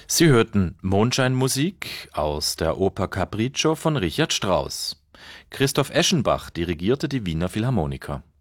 Sie hörten Mondscheinmusik aus der Oper Capriccio von Richard Strauss. Christoph Eschenbach dirigierte die Wiener Philharmoniker.